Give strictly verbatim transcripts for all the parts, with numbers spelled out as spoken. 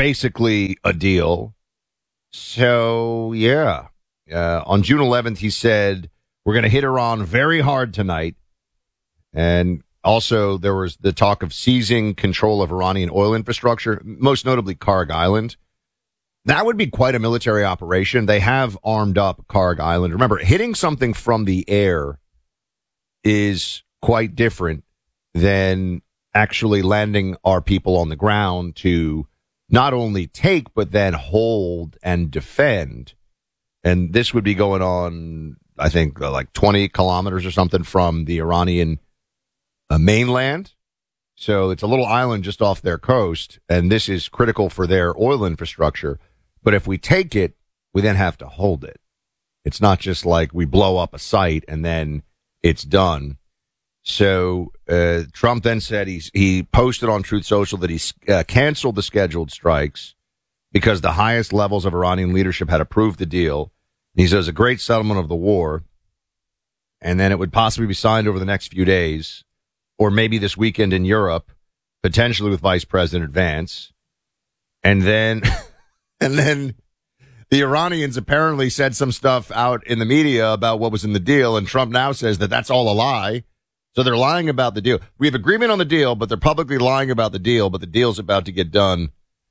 basically a deal. So, yeah. Uh, on June eleventh, he said, we're going to hit Iran very hard tonight. And also, there was the talk of seizing control of Iranian oil infrastructure, most notably Karg Island. That would be quite a military operation. They have armed up Karg Island. Remember, hitting something from the air is quite different than actually landing our people on the ground to not only take, but then hold and defend. And this would be going on, I think, uh, like twenty kilometers or something from the Iranian uh, mainland. So it's a little island just off their coast, and this is critical for their oil infrastructure. But if we take it, we then have to hold it. It's not just like we blow up a site and then it's done. So uh, Trump then said he's, he posted on Truth Social that he uh, canceled the scheduled strikes because the highest levels of Iranian leadership had approved the deal. He says a great settlement of the war, and then it would possibly be signed over the next few days, or maybe this weekend in Europe, potentially with Vice President Vance. And then... And then the Iranians apparently said some stuff out in the media about what was in the deal, and Trump now says that that's all a lie. So they're lying about the deal. We have agreement on the deal, but they're publicly lying about the deal, but the deal's about to get done.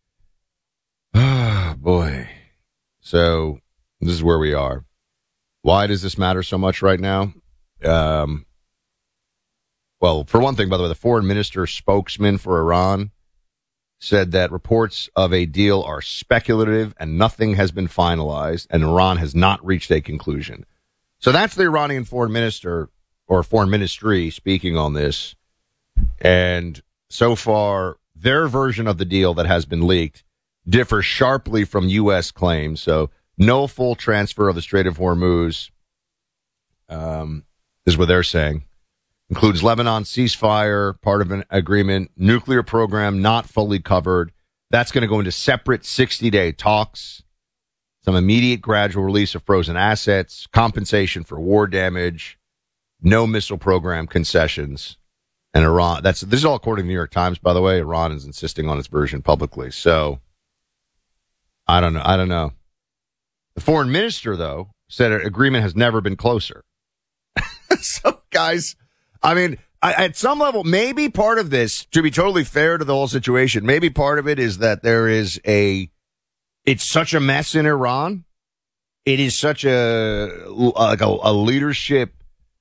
Ah, boy. So this is where we are. Why does this matter so much right now? Um, well, for one thing, by the way, the foreign minister spokesman for Iran said that reports of a deal are speculative and nothing has been finalized, and Iran has not reached a conclusion. So that's the Iranian foreign minister or foreign ministry speaking on this. And so far, their version of the deal that has been leaked differs sharply from U S claims. So no full transfer of the Strait of Hormuz, um, is what they're saying. Includes Lebanon ceasefire, part of an agreement, nuclear program not fully covered. That's going to go into separate sixty-day talks, some immediate gradual release of frozen assets, compensation for war damage, no missile program concessions, and Iran. That's this is all according to the New York Times, by the way. Iran is insisting on its version publicly. So I don't know. I don't know. The foreign minister, though, said an agreement has never been closer. So, guys. I mean, I, at some level, maybe part of this, to be totally fair to the whole situation, maybe part of it is that there is a, it's such a mess in Iran. It is such a, like a, a leadership,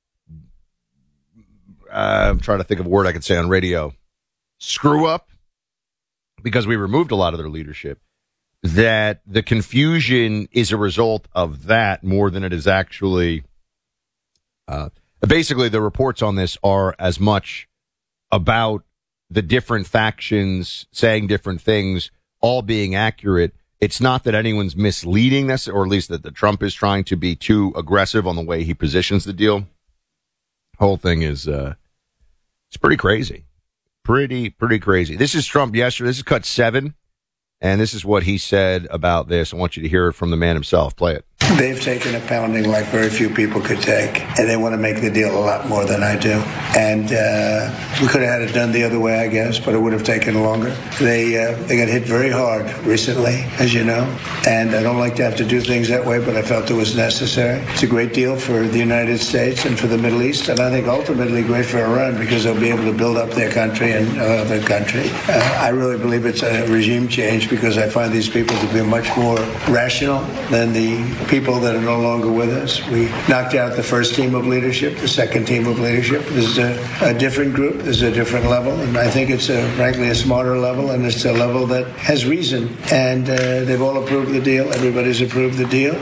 uh, I'm trying to think of a word I could say on radio, screw up, because we removed a lot of their leadership, that the confusion is a result of that more than it is actually, uh, basically, the reports on this are as much about the different factions saying different things, all being accurate. It's not that anyone's misleading this, or at least that the Trump is trying to be too aggressive on the way he positions the deal. Whole thing is, uh, it's pretty crazy. Pretty, pretty crazy. This is Trump yesterday. This is cut seven. And this is what he said about this. I want you to hear it from the man himself. Play it. They've taken a pounding like very few people could take, and they want to make the deal a lot more than I do. And uh, we could have had it done the other way, I guess, but it would have taken longer. They uh, they got hit very hard recently, as you know, and I don't like to have to do things that way, but I felt it was necessary. It's a great deal for the United States and for the Middle East, and I think ultimately great for Iran because they'll be able to build up their country and uh, their country. Uh, I really believe it's a regime change because I find these people to be much more rational than the people that are no longer with us. We knocked out the first team of leadership, the second team of leadership. This is a, a different group. This is a different level. And I think it's, a, frankly, a smarter level, and it's a level that has reason. And uh, they've all approved the deal. Everybody's approved the deal.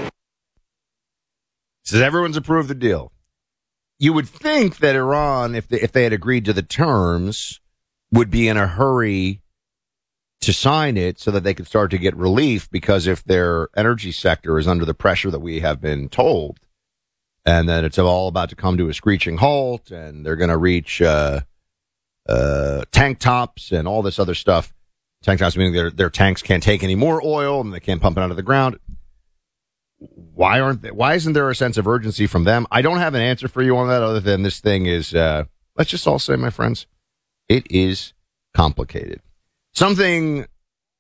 Says everyone's approved the deal. You would think that Iran, if they, if they had agreed to the terms, would be in a hurry to sign it so that they could start to get relief, because if their energy sector is under the pressure that we have been told, and that it's all about to come to a screeching halt, and they're going to reach uh, uh, tank tops and all this other stuff. Tank tops meaning their their tanks can't take any more oil and they can't pump it out of the ground. Why aren't they, why isn't there a sense of urgency from them? I don't have an answer for you on that other than this thing is, uh, let's just all say, my friends, it is complicated. Something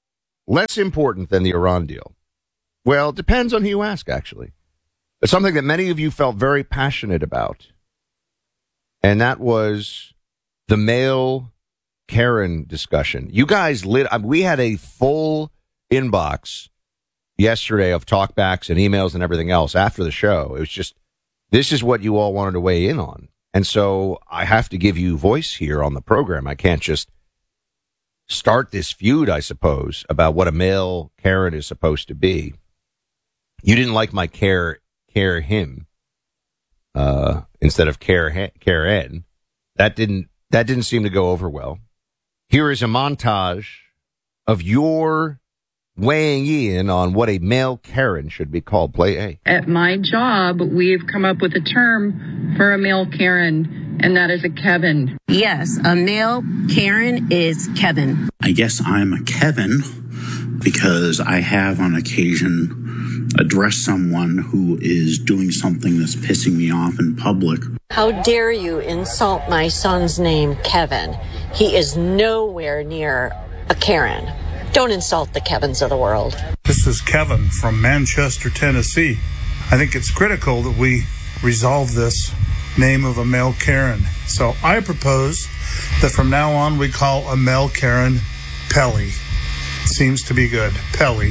less important than the Iran deal? Well, it depends on who you ask, actually. It's something that many of you felt very passionate about, and that was the male Karen discussion. You guys lit. I mean, we had a full inbox yesterday of talkbacks and emails and everything else after the show. It was just, this is what you all wanted to weigh in on. And so I have to give you voice here on the program. I can't just start this feud, I suppose, about what a male Karen is supposed to be. You didn't like my care, care him, uh, instead of care, Karen. That didn't, that didn't seem to go over well. Here is a montage of your weighing in on what a male Karen should be called. Play A. At my job, we've come up with a term for a male Karen, and that is a Kevin. Yes, a male Karen is Kevin. I guess I'm a Kevin because I have on occasion addressed someone who is doing something that's pissing me off in public. How dare you insult my son's name, Kevin? He is nowhere near a Karen. Don't insult the Kevins of the world. This is Kevin from Manchester, Tennessee. I think it's critical that we resolve this name of a male Karen. So I propose that from now on we call a male Karen Pelly. Seems to be good. Pelly.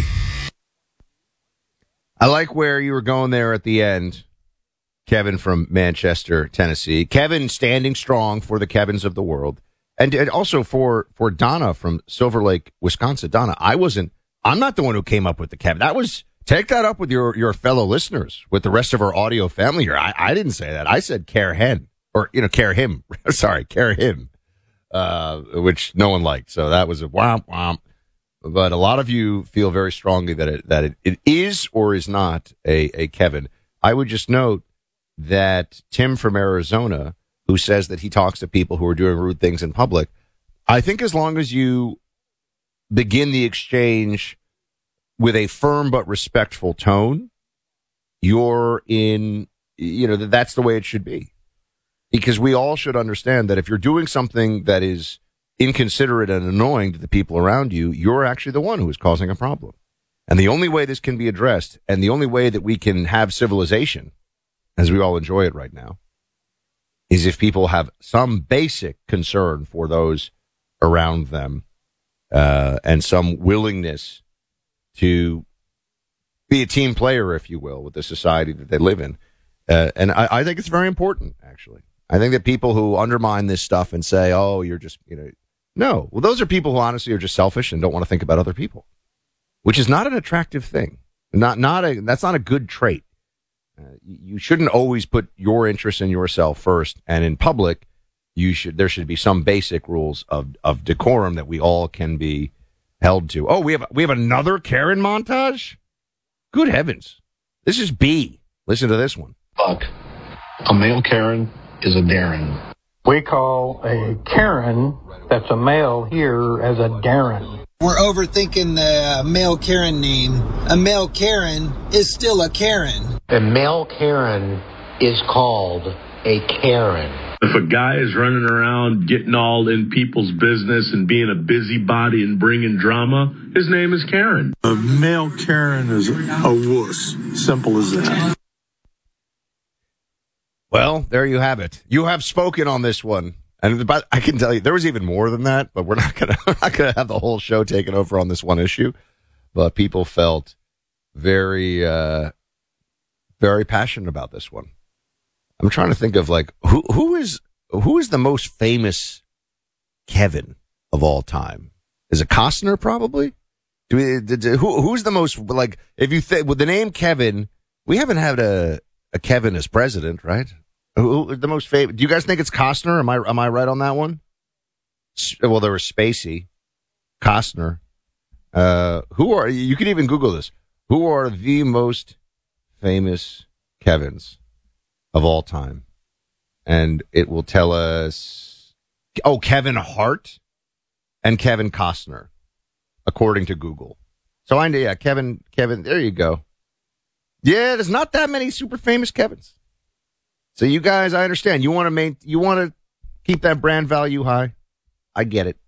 I like where you were going there at the end, Kevin from Manchester, Tennessee. Kevin standing strong for the Kevins of the world. And, and also for, for Donna from Silver Lake, Wisconsin. Donna, I wasn't, I'm not the one who came up with the Kevin. That was, take that up with your, your fellow listeners, with the rest of our audio family here. I, I didn't say that. I said care hen, or, you know, care him. Sorry, care him, uh, which no one liked. So that was a womp womp. But a lot of you feel very strongly that it, that it, it is or is not a, a Kevin. I would just note that Tim from Arizona, who says that he talks to people who are doing rude things in public, I think as long as you begin the exchange with a firm but respectful tone, you're in, you know, that's the way it should be. Because we all should understand that if you're doing something that is inconsiderate and annoying to the people around you, you're actually the one who is causing a problem. And the only way this can be addressed, and the only way that we can have civilization, as we all enjoy it right now, is if people have some basic concern for those around them, uh, and some willingness to be a team player, if you will, with the society that they live in. Uh, and I, I think it's very important, actually. I think that people who undermine this stuff and say, oh, you're just, you know, no. Well, those are people who honestly are just selfish and don't want to think about other people, which is not an attractive thing. Not, not a, that's not a good trait. Uh, you shouldn't always put your interest in yourself first, and in public, you should. There should be some basic rules of, of decorum that we all can be held to. Oh, we have we have another Karen montage. Good heavens! This is B. Listen to this one. Look, a male Karen is a Darren. We call a Karen that's a male here as a Darren. We're overthinking the uh, male Karen name. A male Karen is still a Karen. A male Karen is called a Karen. If a guy is running around getting all in people's business and being a busybody and bringing drama, his name is Karen. A male Karen is a wuss. Simple as that. Well, there you have it. You have spoken on this one. And about, I can tell you, there was even more than that, but we're not going to not going to have the whole show taken over on this one issue. But people felt very, uh, very passionate about this one. I'm trying to think of like who who is who is the most famous Kevin of all time? Is it Costner probably? Do we, did, who who's the most like if you think with the name Kevin? We haven't had a a Kevin as president, right? Who the most famous? Do you guys think it's Costner? Am I am I right on that one? Well, there was Spacey, Costner. Uh, who are you? Can even Google this. Who are the most famous Kevins of all time? And it will tell us. Oh, Kevin Hart and Kevin Costner, according to Google. So I yeah, Kevin Kevin. There you go. Yeah, there's not that many super famous Kevins. So you guys, I understand. You want to make, you want to keep that brand value high. I get it.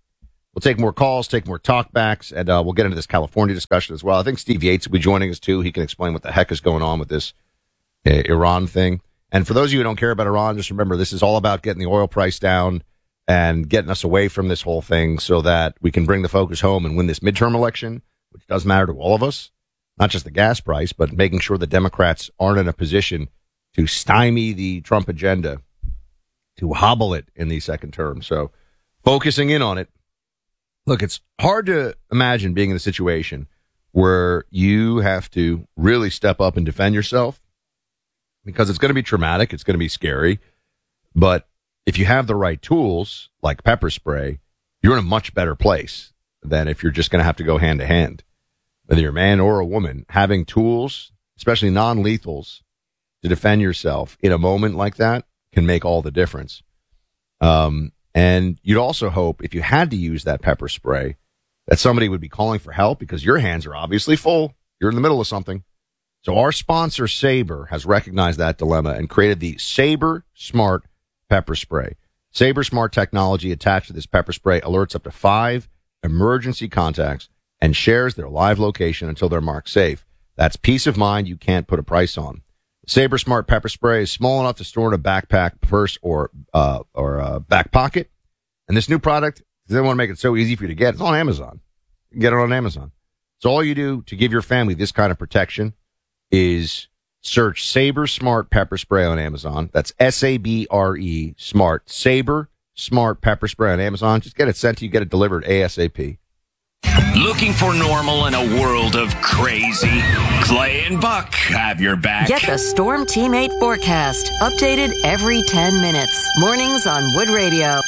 We'll take more calls, take more talkbacks, and uh, we'll get into this California discussion as well. I think Steve Yates will be joining us, too. He can explain what the heck is going on with this uh, Iran thing. And for those of you who don't care about Iran, just remember this is all about getting the oil price down and getting us away from this whole thing so that we can bring the focus home and win this midterm election, which does matter to all of us, not just the gas price, but making sure the Democrats aren't in a position to stymie the Trump agenda, to hobble it in the second term. So focusing in on it. Look, it's hard to imagine being in a situation where you have to really step up and defend yourself because it's going to be traumatic. It's going to be scary. But if you have the right tools, like pepper spray, you're in a much better place than if you're just going to have to go hand to hand. Whether you're a man or a woman, having tools, especially non-lethals, to defend yourself in a moment like that can make all the difference. Um, And you'd also hope, if you had to use that pepper spray, that somebody would be calling for help because your hands are obviously full. You're in the middle of something. So our sponsor, Sabre, has recognized that dilemma and created the Sabre Smart Pepper Spray. Sabre Smart technology attached to this pepper spray alerts up to five emergency contacts and shares their live location until they're marked safe. That's peace of mind you can't put a price on. Sabre Smart Pepper Spray is small enough to store in a backpack, purse, or uh, or uh, back pocket. And this new product, they want to make it so easy for you to get. It's on Amazon. You can get it on Amazon. So all you do to give your family this kind of protection is search Sabre Smart Pepper Spray on Amazon. That's S A B R E Smart. Sabre Smart Pepper Spray on Amazon. Just get it sent to you. Get it delivered ASAP. Looking for normal in a world of crazy? Clay and Buck have your back. Get the Storm Teammate forecast, updated every ten minutes. Mornings on Wood Radio.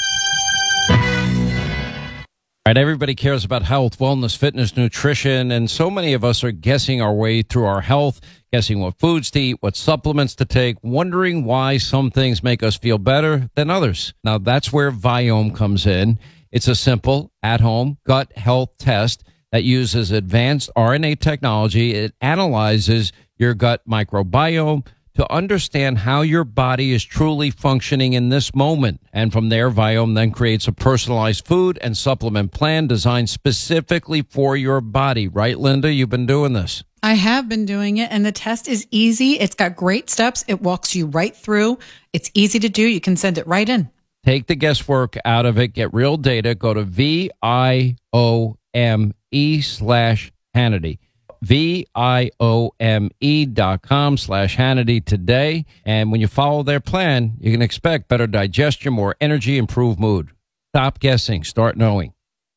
All right, everybody cares about health, wellness, fitness, nutrition, and so many of us are guessing our way through our health, guessing what foods to eat, what supplements to take, wondering why some things make us feel better than others. Now, that's where Viome comes in. It's a simple, at-home gut health test that uses advanced R N A technology. It analyzes your gut microbiome to understand how your body is truly functioning in this moment. And from there, Viome then creates a personalized food and supplement plan designed specifically for your body. Right, Linda? You've been doing this. I have been doing it, and the test is easy. It's got great steps. It walks you right through. It's easy to do. You can send it right in. Take the guesswork out of it. Get real data. Go to V I O M E slash Hannity. V I O M E dot com slash Hannity today. And when you follow their plan, you can expect better digestion, more energy, improved mood. Stop guessing. Start knowing.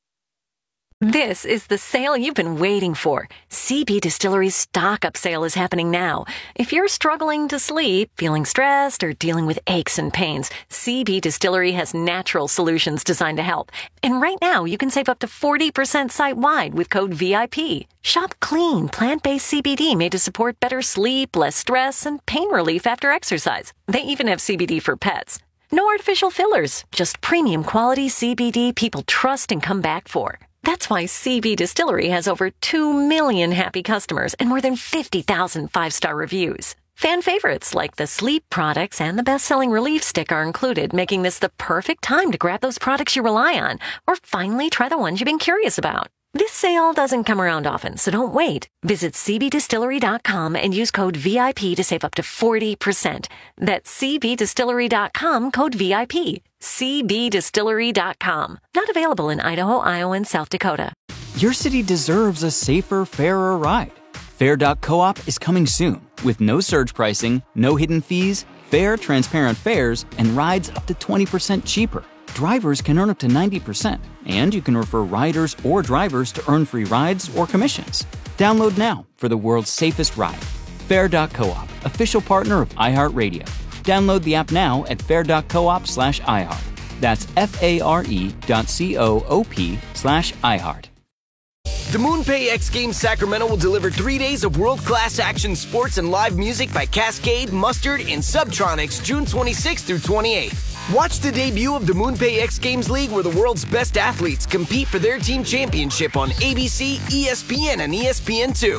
This is the sale you've been waiting for. C B Distillery's stock-up sale is happening now. If you're struggling to sleep, feeling stressed, or dealing with aches and pains, C B Distillery has natural solutions designed to help. And right now, you can save up to forty percent site-wide with code V I P. Shop clean, plant-based C B D made to support better sleep, less stress, and pain relief after exercise. They even have C B D for pets. No artificial fillers, just premium quality C B D people trust and come back for. That's why C B Distillery has over two million happy customers and more than fifty thousand five-star reviews. Fan favorites like the sleep products and the best-selling relief stick are included, making this the perfect time to grab those products you rely on or finally try the ones you've been curious about. This sale doesn't come around often, so don't wait. Visit C B distillery dot com and use code V I P to save up to forty percent. That's C B distillery dot com, code V I P. C B distillery dot com. Not available in Idaho, Iowa, and South Dakota. Your city deserves a safer, fairer ride. Fair dot coop is coming soon with no surge pricing, no hidden fees, fair, transparent fares, and rides up to twenty percent cheaper. Drivers can earn up to ninety percent, and you can refer riders or drivers to earn free rides or commissions. Download now for the world's safest ride. Fair dot coop, official partner of iHeartRadio. Download the app now at fair dot coop slash iHeart. That's F-A-R-E dot C-O-O-P slash iHeart. The MoonPay X Games Sacramento will deliver three days of world-class action sports and live music by Cascade, Mustard, and Subtronics June twenty-sixth through twenty-eighth. Watch the debut of the MoonPay X Games League where the world's best athletes compete for their team championship on A B C, E S P N, and E S P N two.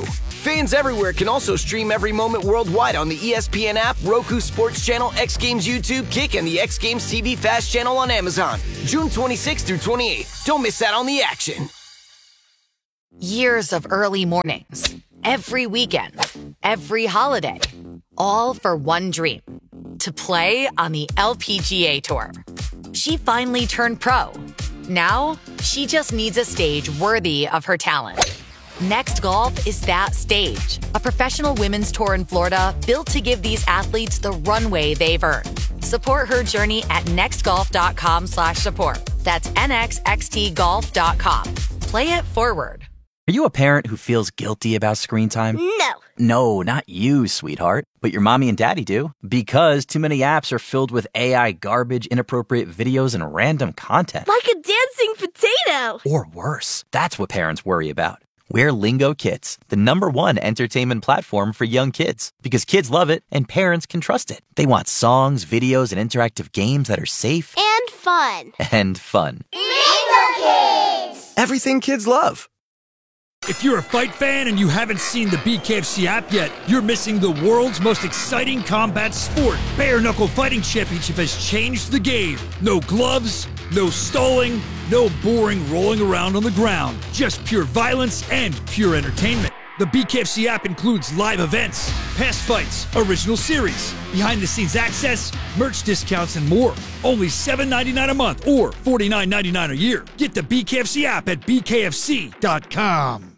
Fans everywhere can also stream every moment worldwide on the E S P N app, Roku Sports Channel, X Games YouTube, Kick, and the X Games T V Fast channel on Amazon. June twenty-sixth through twenty-eighth. Don't miss out on the action. Years of early mornings, every weekend, every holiday, all for one dream, to play on the L P G A Tour. She finally turned pro. Now, she just needs a stage worthy of her talent. Next Golf is that stage, a professional women's tour in Florida built to give these athletes the runway they've earned. Support her journey at nextgolf.com slash support. That's N X X T golf dot com. Play it forward. Are you a parent who feels guilty about screen time? No. No, not you, sweetheart. But your mommy and daddy do. Because too many apps are filled with A I garbage, inappropriate videos, and random content. Like a dancing potato. Or worse. That's what parents worry about. We're Lingo Kids, the number one entertainment platform for young kids. Because kids love it and parents can trust it. They want songs, videos, and interactive games that are safe. And fun. And fun. Lingo Kids! Everything kids love. If you're a fight fan and you haven't seen the B K F C app yet, you're missing the world's most exciting combat sport. Bare Knuckle Fighting Championship has changed the game. No gloves, no stalling, no boring rolling around on the ground. Just pure violence and pure entertainment. The B K F C app includes live events, past fights, original series, behind-the-scenes access, merch discounts, and more. Only seven ninety-nine a month or forty-nine ninety-nine a year. Get the B K F C app at B K F C dot com.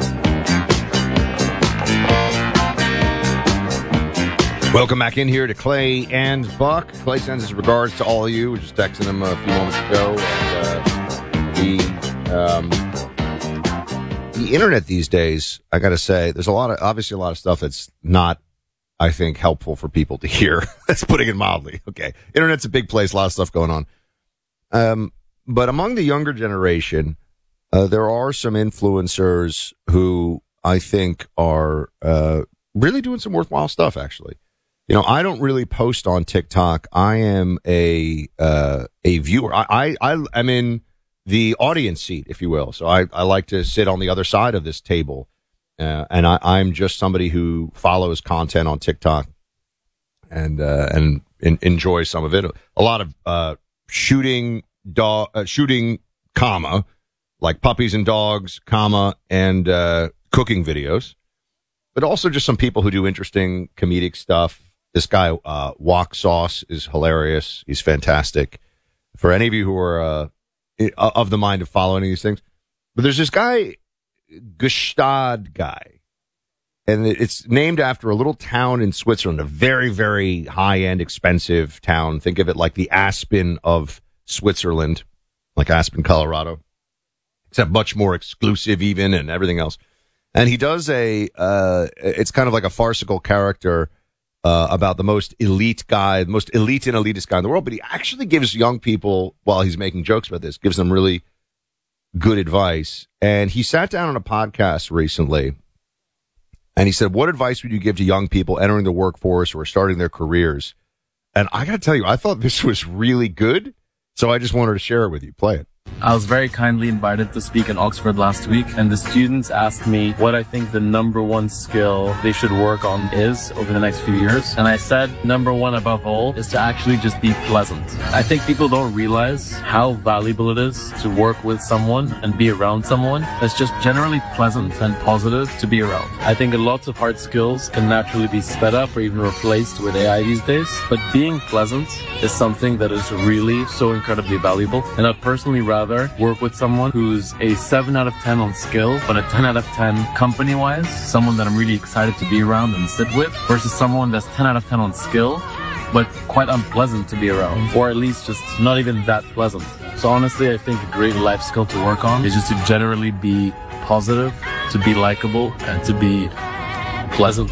Welcome back in here to Clay and Buck. Clay sends his regards to all of you. We were just texting him a few moments ago. And, uh, the, um, the internet these days, I got to say, there's a lot of, obviously a lot of stuff that's not, I think, helpful for people to hear. That's putting it mildly. Okay. Internet's a big place, a lot of stuff going on. Um, but among the younger generation, uh, there are some influencers who I think are, uh, really doing some worthwhile stuff, actually. You know, I don't really post on TikTok. I am a uh, a viewer. I, I, I am in the audience seat, if you will. So I, I like to sit on the other side of this table. Uh, and I, I'm just somebody who follows content on TikTok and uh, and in, enjoys some of it. A lot of uh, shooting, dog, uh, shooting, comma, like puppies and dogs, comma, and uh, cooking videos. But also just some people who do interesting comedic stuff. This guy, uh, Wok Sauce, is hilarious. He's fantastic. For any of you who are uh, of the mind of following these things. But there's this guy, Gstaad guy. And it's named after a little town in Switzerland, a very, very high-end, expensive town. Think of it like the Aspen of Switzerland, like Aspen, Colorado. Except much more exclusive even and everything else. And he does a, uh, it's kind of like a farcical character uh, about the most elite guy, the most elite and elitist guy in the world. But he actually gives young people, while he's making jokes about this, gives them really good advice. And he sat down on a podcast recently and he said, what advice would you give to young people entering the workforce or starting their careers? And I got to tell you, I thought this was really good. So I just wanted to share it with you. Play it. I was very kindly invited to speak in Oxford last week, and the students asked me what I think the number one skill they should work on is over the next few years. And I said, number one above all is to actually just be pleasant. I think people don't realize how valuable it is to work with someone and be around someone that's just generally pleasant and positive to be around. I think lots of hard skills can naturally be sped up or even replaced with A I these days, but being pleasant is something that is really so incredibly valuable. And I personally rather work with someone who's a seven out of ten on skill, but a ten out of ten company-wise, someone that I'm really excited to be around and sit with, versus someone that's ten out of ten on skill, but quite unpleasant to be around, or at least just not even that pleasant. So honestly, I think a great life skill to work on is just to generally be positive, to be likable, and to be pleasant.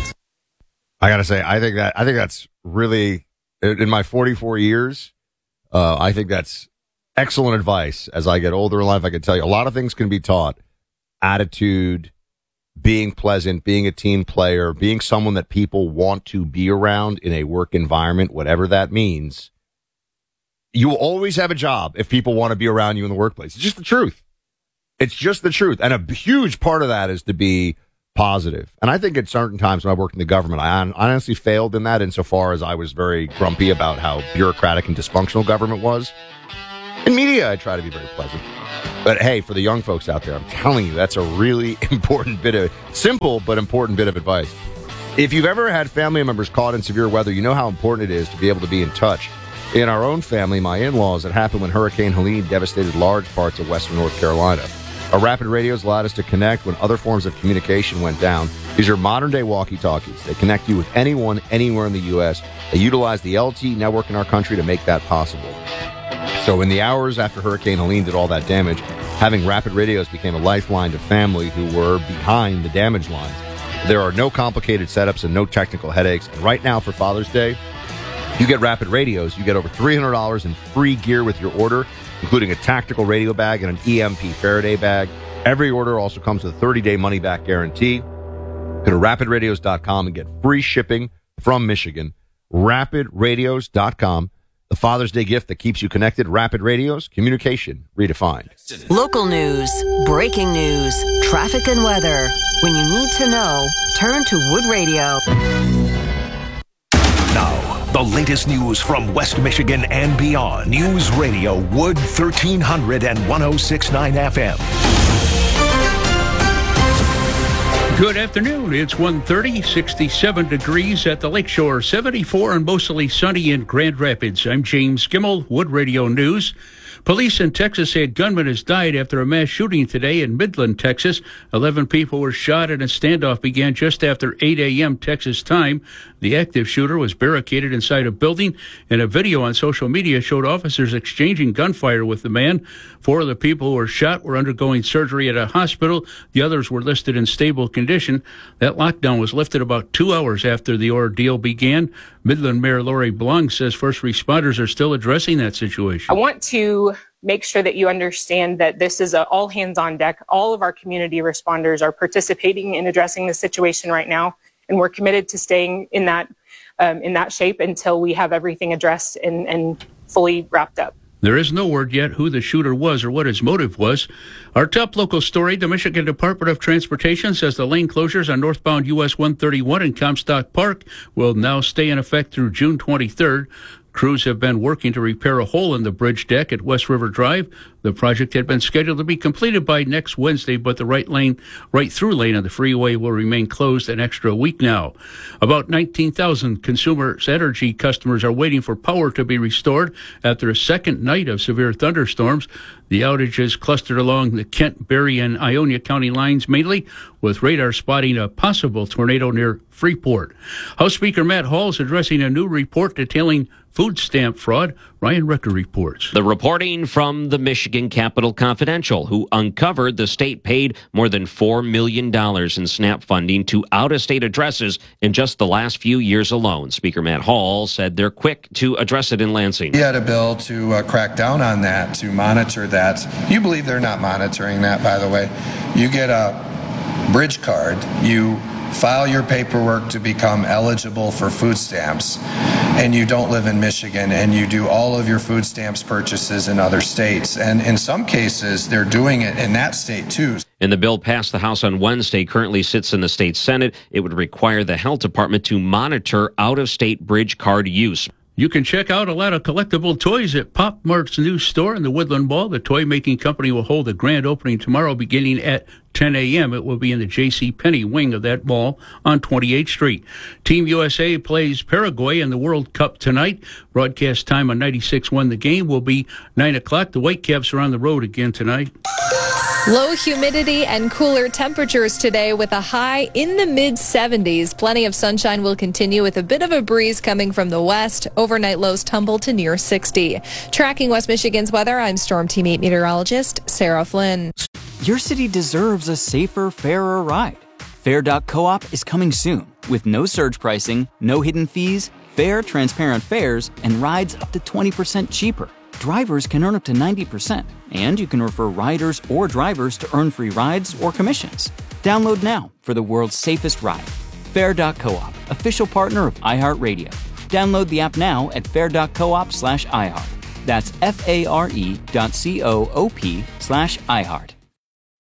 I gotta say, I think that I think that's really, in my forty-four years, uh, I think that's excellent advice. As I get older in life, I can tell you a lot of things can be taught. Attitude, being pleasant, being a team player, being someone that people want to be around in a work environment, whatever that means. You will always have a job if people want to be around you in the workplace. It's just the truth. It's just the truth. And a huge part of that is to be positive. And I think at certain times when I worked in the government, I honestly failed in that insofar as I was very grumpy about how bureaucratic and dysfunctional government was. In media, I try to be very pleasant. But hey, for the young folks out there, I'm telling you, that's a really important bit of, simple but important bit of advice. If you've ever had family members caught in severe weather, you know how important it is to be able to be in touch. In our own family, my in-laws, it happened when Hurricane Helene devastated large parts of western North Carolina. Our rapid radios allowed us to connect when other forms of communication went down. These are modern-day walkie-talkies. They connect you with anyone, anywhere in the U S. They utilize the L T E network in our country to make that possible. So in the hours after Hurricane Helene did all that damage, having rapid radios became a lifeline to family who were behind the damage lines. There are no complicated setups and no technical headaches. And right now for Father's Day, you get rapid radios. You get over three hundred dollars in free gear with your order, including a tactical radio bag and an E M P Faraday bag. Every order also comes with a thirty-day money-back guarantee. Go to rapid radios dot com and get free shipping from Michigan. rapid radios dot com. The Father's Day gift that keeps you connected. Rapid Radios, communication redefined. Local news, breaking news, traffic and weather. When you need to know, turn to Wood Radio. Now, the latest news from West Michigan and beyond. News Radio Wood thirteen hundred and one oh six point nine F M. Good afternoon. It's one thirty, sixty-seven degrees at the Lakeshore, seventy-four and mostly sunny in Grand Rapids. I'm James Gimmel, Wood Radio News. Police in Texas say a gunman has died after a mass shooting today in Midland, Texas. Eleven people were shot and a standoff began just after eight a.m. Texas time. The active shooter was barricaded inside a building, and a video on social media showed officers exchanging gunfire with the man. Four of the people who were shot were undergoing surgery at a hospital. The others were listed in stable condition. That lockdown was lifted about two hours after the ordeal began. Midland Mayor Lori Blung says first responders are still addressing that situation. I want to make sure that you understand that this is a all hands on deck. All of our community responders are participating in addressing the situation right now, and we're committed to staying in that um, in that shape until we have everything addressed and, and fully wrapped up. There is no word yet who the shooter was or what his motive was. Our top local story, the Michigan Department of Transportation says the lane closures on northbound U S one thirty-one in Comstock Park will now stay in effect through June twenty-third. Crews have been working to repair a hole in the bridge deck at West River Drive. The project had been scheduled to be completed by next Wednesday, but the right lane, right through lane of the freeway will remain closed an extra week now. About nineteen thousand Consumers Energy customers are waiting for power to be restored after a second night of severe thunderstorms. The outages clustered along the Kent, Berry, and Ionia County lines mainly, with radar spotting a possible tornado near Freeport. House Speaker Matt Hall is addressing a new report detailing food stamp fraud. Ryan Recker reports. The reporting from the Michigan Capital Confidential, who uncovered the state paid more than four million dollars in SNAP funding to out-of-state addresses in just the last few years alone. Speaker Matt Hall said they're quick to address it in Lansing. He had a bill to uh, crack down on that, to monitor that. You believe they're not monitoring that, by the way. You get a bridge card, you file your paperwork to become eligible for food stamps, and you don't live in Michigan, and you do all of your food stamps purchases in other states. And in some cases, they're doing it in that state, too. And the bill passed the House on Wednesday, currently sits in the state Senate. It would require the health department to monitor out-of-state bridge card use. You can check out a lot of collectible toys at Pop Mart's new store in the Woodland Mall. The toy-making company will hold a grand opening tomorrow beginning at ten a.m. It will be in the J C. Penney wing of that mall on twenty-eighth Street. Team U S A plays Paraguay in the World Cup tonight. Broadcast time on ninety-six point one. The game will be nine o'clock. The Whitecaps are on the road again tonight. Low humidity and cooler temperatures today with a high in the mid seventies. Plenty of sunshine will continue with a bit of a breeze coming from the west. Overnight lows tumble to near sixty. Tracking West Michigan's weather, I'm Storm Team eight meteorologist Sarah Flynn. Your city deserves a safer, fairer ride. Fair dot coop is coming soon with no surge pricing, no hidden fees, fair, transparent fares, and rides up to twenty percent cheaper. Drivers can earn up to ninety percent, and you can refer riders or drivers to earn free rides or commissions. Download now for the world's safest ride. Fair dot coop, official partner of iHeartRadio. Download the app now at fair dot coop slash iHeart. That's F A R E dot C O O P slash iHeart.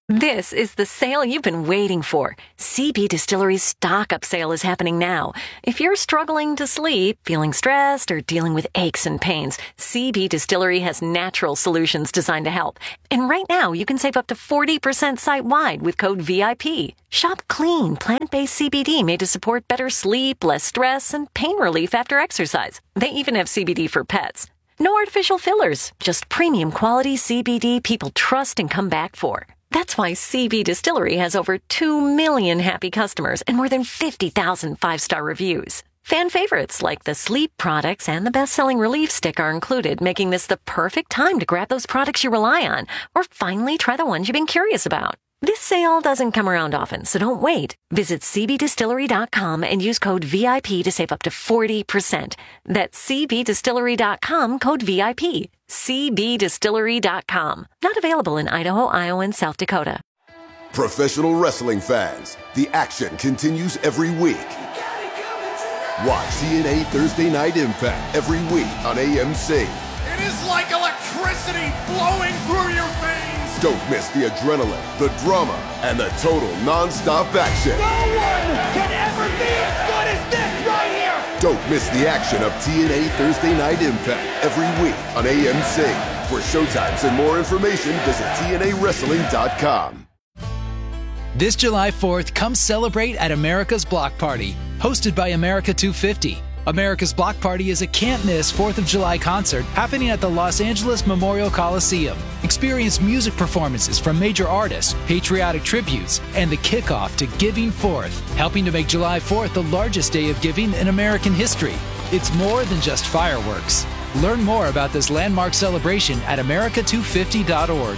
This is the sale you've been waiting for. C B Distillery's stock up sale is happening now. If you're struggling to sleep, feeling stressed, or dealing with aches and pains, C B Distillery has natural solutions designed to help. And right now, you can save up to forty percent site-wide with code V I P. Shop clean, plant-based C B D made to support better sleep, less stress, and pain relief after exercise. They even have C B D for pets. No artificial fillers, just premium quality C B D people trust and come back for. That's why C B Distillery has over two million happy customers and more than fifty thousand five-star reviews. Fan favorites like the sleep products and the best-selling relief stick are included, making this the perfect time to grab those products you rely on or finally try the ones you've been curious about. This sale doesn't come around often, so don't wait. Visit C B distillery dot com and use code V I P to save up to forty percent. That's C B distillery dot com, code V I P. C B distillery dot com. Not available in Idaho, Iowa, and South Dakota. Professional wrestling fans, the action continues every week. Watch T N A Thursday Night Impact every week on A M C. It is like electricity flowing through your veins. Don't miss the adrenaline, the drama, and the total non-stop action. No one can ever be as good as this right here. Don't miss the action of T N A Thursday Night Impact every week on A M C. For showtimes and more information, visit T N A wrestling dot com. This July fourth, come celebrate at America's Block Party, hosted by America two fifty. America's Block Party is a can't-miss fourth of July concert happening at the Los Angeles Memorial Coliseum. Experience music performances from major artists, patriotic tributes, and the kickoff to Giving Fourth, helping to make July fourth the largest day of giving in American history. It's more than just fireworks. Learn more about this landmark celebration at America two fifty dot org.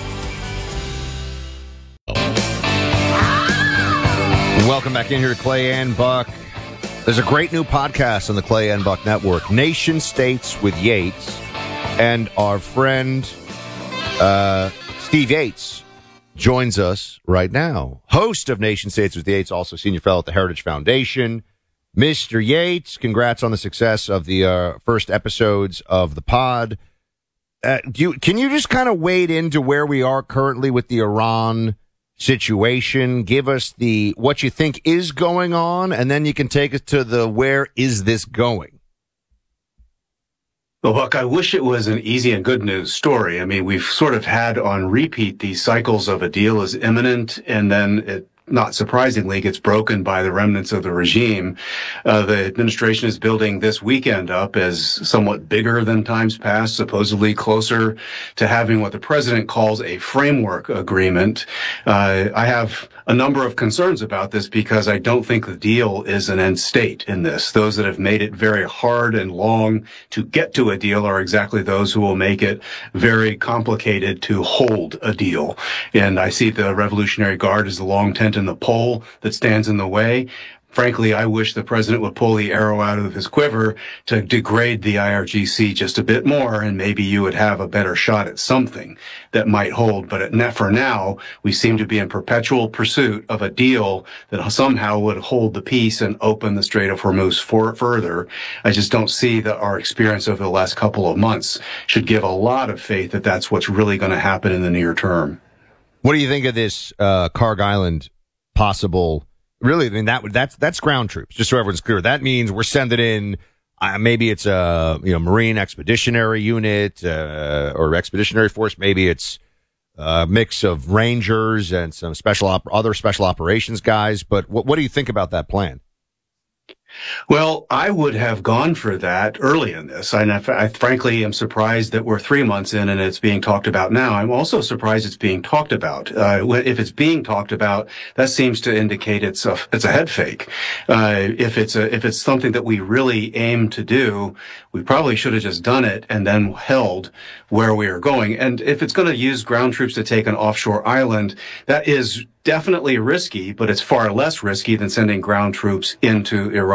Welcome back in here to Clay and Buck. There's a great new podcast on the Clay and Buck Network, Nation States with Yates, and our friend uh, Steve Yates joins us right now. Host of Nation States with Yates, also senior fellow at the Heritage Foundation. Mister Yates, congrats on the success of the uh, first episodes of the pod. Uh, do you, can you just kind of wade into where we are currently with the Iran situation? Give us the what you think is going on, and then you can take us to the where is this going. Well, Buck, I wish it was an easy and good news story. I mean, we've sort of had on repeat these cycles of a deal is imminent, and then it, not surprisingly, gets broken by the remnants of the regime. Uh, the administration is building this weekend up as somewhat bigger than times past, supposedly closer to having what the president calls a framework agreement. Uh, I have a number of concerns about this because I don't think the deal is an end state in this. Those that have made it very hard and long to get to a deal are exactly those who will make it very complicated to hold a deal. And I see the Revolutionary Guard as the long tent in the pole that stands in the way. Frankly, I wish the president would pull the arrow out of his quiver to degrade the I R G C just a bit more, and maybe you would have a better shot at something that might hold. But at, for now, we seem to be in perpetual pursuit of a deal that somehow would hold the peace and open the Strait of Hormuz for, further. I just don't see that our experience over the last couple of months should give a lot of faith that that's what's really going to happen in the near term. What do you think of this uh, Karg Island possible? Really, I mean, that that's that's ground troops. Just so everyone's clear, that means we're sending in. Uh, maybe it's a you know Marine Expeditionary Unit uh, or Expeditionary Force. Maybe it's a mix of Rangers and some special op- other special operations guys. But what what do you think about that plan? Well, I would have gone for that early in this. I, I frankly am surprised that we're three months in and it's being talked about now. I'm also surprised it's being talked about. Uh, if it's being talked about, that seems to indicate it's a, it's a head fake. Uh, if it's a, if it's something that we really aim to do, we probably should have just done it and then held where we are going. And if it's going to use ground troops to take an offshore island, that is definitely risky, but it's far less risky than sending ground troops into Iran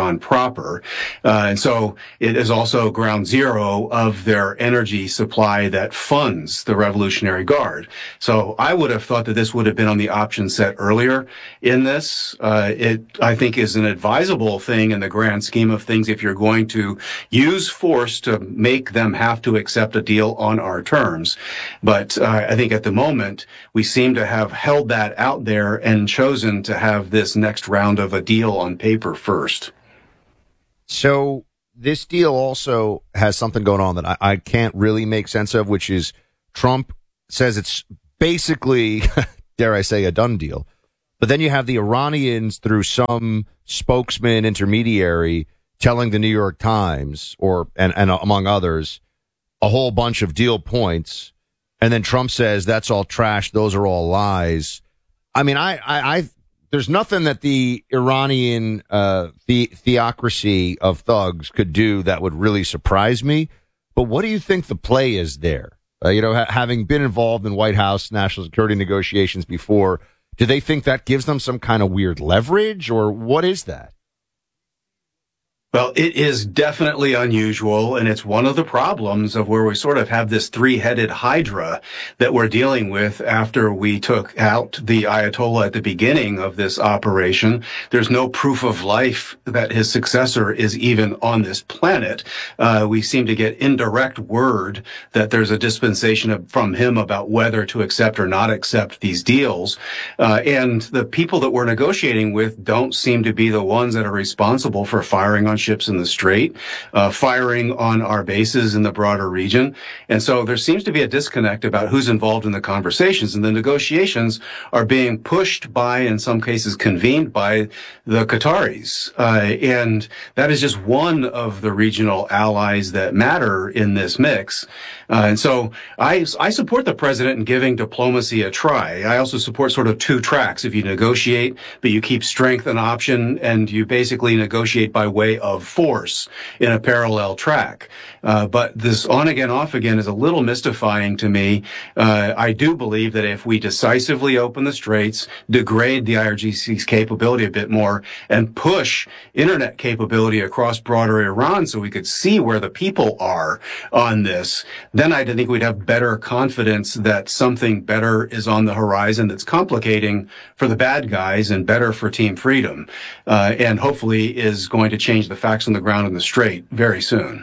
Iran proper. Uh, and so it is also ground zero of their energy supply that funds the Revolutionary Guard. So I would have thought that this would have been on the option set earlier in this. Uh, it, I think, is an advisable thing in the grand scheme of things if you're going to use force to make them have to accept a deal on our terms. But uh, I think at the moment, we seem to have held that out there and chosen to have this next round of a deal on paper first. So this deal also has something going on that I, I can't really make sense of, which is Trump says it's basically, dare I say, a done deal. But then you have the Iranians through some spokesman intermediary telling the New York Times, or and, and among others, a whole bunch of deal points. And then Trump says that's all trash. Those are all lies. I mean, I, I, I there's nothing that the Iranian uh, the, theocracy of thugs could do that would really surprise me. But what do you think the play is there? Uh, you know, ha- having been involved in White House national security negotiations before, do they think that gives them some kind of weird leverage, or what is that? Well, it is definitely unusual, and it's one of the problems of where we sort of have this three-headed hydra that we're dealing with after we took out the Ayatollah at the beginning of this operation. There's no proof of life that his successor is even on this planet. Uh, we seem to get indirect word that there's a dispensation of, from him about whether to accept or not accept these deals. Uh, and the people that we're negotiating with don't seem to be the ones that are responsible for firing on ships in the Strait, uh, firing on our bases in the broader region. And so there seems to be a disconnect about who's involved in the conversations, and the negotiations are being pushed by, in some cases convened by, the Qataris. Uh, and that is just one of the regional allies that matter in this mix. Uh, and so I, I support the president in giving diplomacy a try. I also support sort of two tracks. If you negotiate, but you keep strength an option, and you basically negotiate by way of of force in a parallel track. Uh, but this on again, off again is a little mystifying to me. Uh, I do believe that if we decisively open the straits, degrade the I R G C's capability a bit more, and push internet capability across broader Iran so we could see where the people are on this, then I think we'd have better confidence that something better is on the horizon that's complicating for the bad guys and better for Team Freedom, uh, and hopefully is going to change the facts on the ground in the Strait very soon.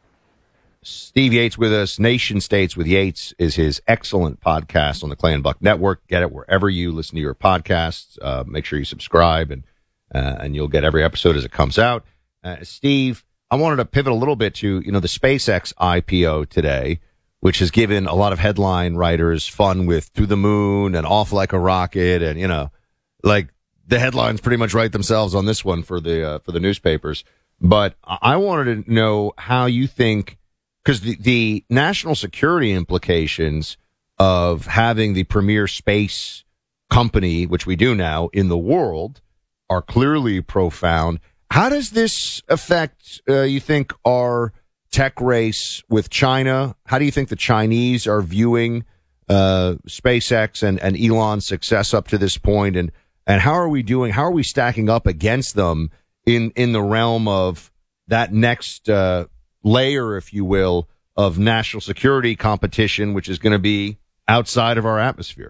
Steve Yates with us. Nation States with Yates is his excellent podcast on the Clay and Buck Network. Get it wherever you listen to your podcasts. Uh, make sure you subscribe, and uh, and you'll get every episode as it comes out. Uh, Steve, I wanted to pivot a little bit to, you know, the SpaceX I P O today, which has given a lot of headline writers fun with "to the moon" and "off like a rocket," and, you know, like the headlines pretty much write themselves on this one for the uh, for the newspapers. But I wanted to know how you think, because the, the national security implications of having the premier space company, which we do now, in the world, are clearly profound. How does this affect, uh, you think, our tech race with China? How do you think the Chinese are viewing uh, SpaceX and, and Elon's success up to this point? And, and how are we doing? How are we stacking up against them in, in the realm of that next uh, layer, if you will, of national security competition, which is going to be outside of our atmosphere?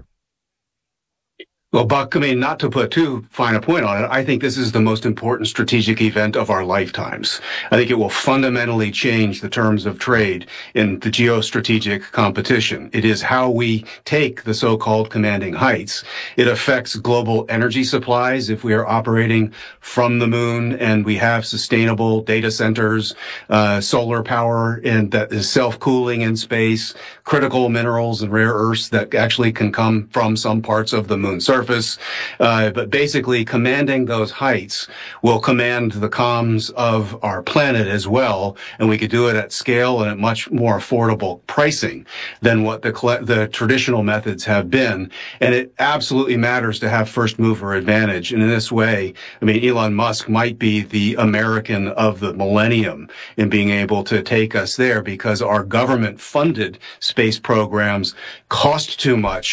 Well, Buck, I mean, not to put too fine a point on it, I think this is the most important strategic event of our lifetimes. I think it will fundamentally change the terms of trade in the geostrategic competition. It is how we take the so-called commanding heights. It affects global energy supplies if we are operating from the moon and we have sustainable data centers, uh, solar power, and that is self-cooling in space, critical minerals and rare earths that actually can come from some parts of the moon's surface. Uh, but basically, commanding those heights will command the comms of our planet as well, and we could do it at scale and at much more affordable pricing than what the the traditional methods have been. And it absolutely matters to have first mover advantage. And in this way, I mean, Elon Musk might be the American of the millennium in being able to take us there, because our government-funded space programs cost too much,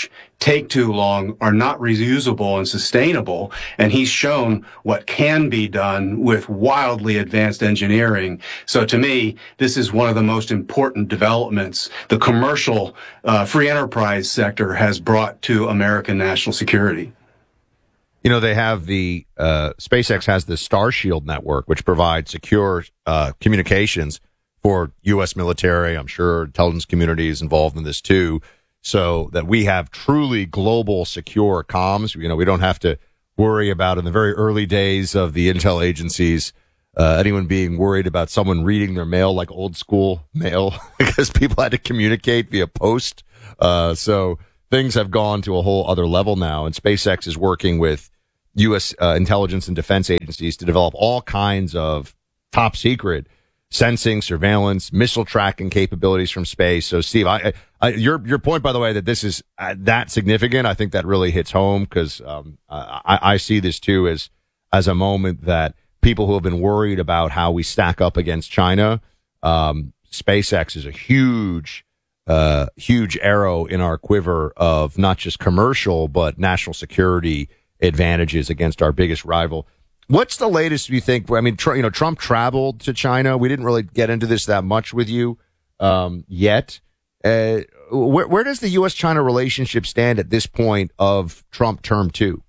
take too long, are not reusable and sustainable. And he's shown what can be done with wildly advanced engineering. So to me, this is one of the most important developments the commercial uh, free enterprise sector has brought to American national security. You know, they have the, uh, SpaceX has the Starshield network, which provides secure, uh, communications for U S military. I'm sure intelligence community is involved in this too, so that we have truly global secure comms. You know, we don't have to worry about in the very early days of the intel agencies, uh, anyone being worried about someone reading their mail like old school mail because people had to communicate via post. Uh, so things have gone to a whole other level now, and SpaceX is working with U S uh, intelligence and defense agencies to develop all kinds of top secret sensing, surveillance, missile tracking capabilities from space. So, Steve, I, I, your your point, by the way, that this is uh, that significant, I think that really hits home because um, I, I see this too as as a moment that people who have been worried about how we stack up against China, um, SpaceX is a huge, uh, huge arrow in our quiver of not just commercial but national security advantages against our biggest rival. What's the latest you think? I mean, tr- you know, Trump traveled to China. We didn't really get into this that much with you um, yet. Uh, where, where does the U S China relationship stand at this point of Trump term two?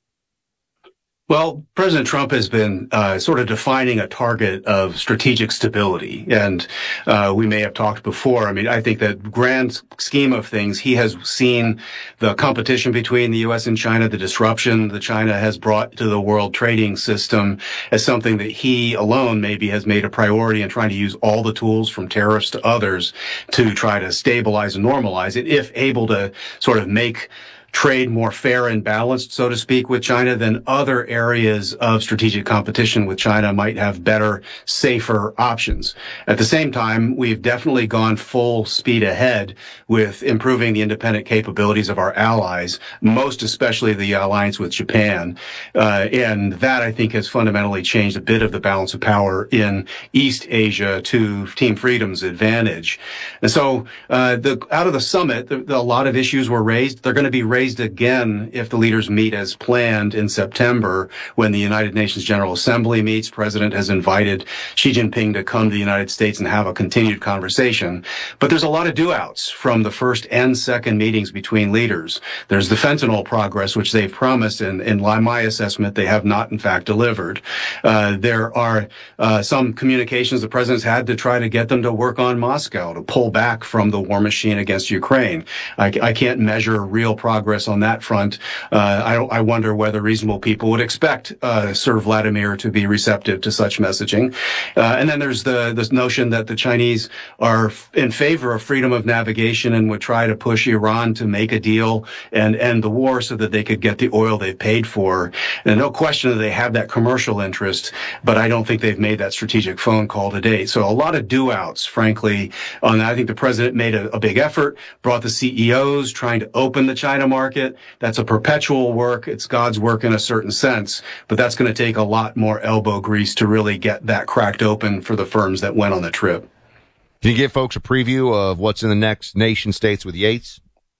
Well, President Trump has been uh, sort of defining a target of strategic stability, and uh, we may have talked before. I mean, I think that grand scheme of things, he has seen the competition between the U S and China, the disruption that China has brought to the world trading system as something that he alone maybe has made a priority in trying to use all the tools from tariffs to others to try to stabilize and normalize it, if able to sort of make trade more fair and balanced, so to speak, with China, then other areas of strategic competition with China might have better, safer options. At the same time, we've definitely gone full speed ahead with improving the independent capabilities of our allies, most especially the alliance with Japan. Uh, and that, I think, has fundamentally changed a bit of the balance of power in East Asia to Team Freedom's advantage. And so, uh, the, out of the summit, the, the, a lot of issues were raised. They're going to be raised again if the leaders meet as planned in September when the United Nations General Assembly meets. President has invited Xi Jinping to come to the United States and have a continued conversation. But there's a lot of do-outs from the first and second meetings between leaders. There's the fentanyl progress, which they've promised, and in my assessment, they have not, in fact, delivered. Uh, there are uh, some communications the president's had to try to get them to work on Moscow, to pull back from the war machine against Ukraine. I, I can't measure real progress on that front. Uh, I, I wonder whether reasonable people would expect uh, Sir Vladimir to be receptive to such messaging. Uh, and then there's the this notion that the Chinese are f- in favor of freedom of navigation and would try to push Iran to make a deal and end the war so that they could get the oil they've paid for. And no question that they have that commercial interest, but I don't think they've made that strategic phone call to date. So a lot of do-outs, frankly, on that. I think the president made a, a big effort, brought the C E Os, trying to open the China market. Market. That's a perpetual work. It's God's work in a certain sense, but that's going to take a lot more elbow grease to really get that cracked open for the firms that went on the trip. Can you give folks a preview of what's in the next nation states with Yates?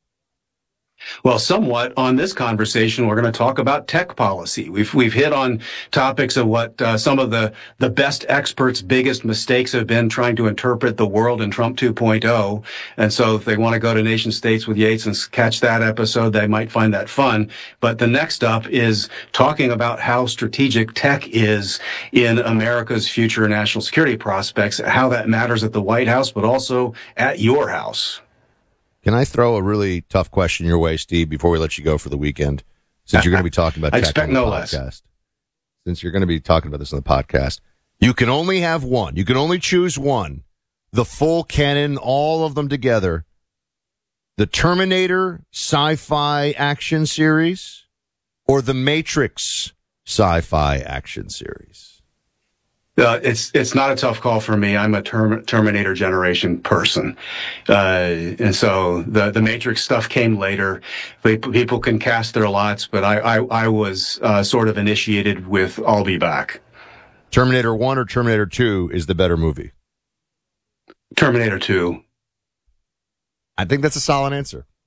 Well, somewhat on this conversation, we're going to talk about tech policy. We've we've hit on topics of what uh, some of the the best experts' biggest mistakes have been trying to interpret the world in Trump two point oh. And so if they want to go to nation states with Yates and catch that episode, they might find that fun. But the next up is talking about how strategic tech is in America's future national security prospects, how that matters at the White House, but also at your house. Can I throw a really tough question your way, Steve, before we let you go for the weekend? Since you're going to be talking about I tech expect on the no podcast. less. Since you're going to be talking about this on the podcast, you can only have one. You can only choose one. The full canon, all of them together. The Terminator sci-fi action series or the Matrix sci-fi action series? Uh, it's it's not a tough call for me. I'm a term, Terminator generation person, uh, and so the the Matrix stuff came later. People can cast their lots, but I I, I was uh, sort of initiated with I'll be back. Terminator One or Terminator Two is the better movie? Terminator Two. I think that's a solid answer.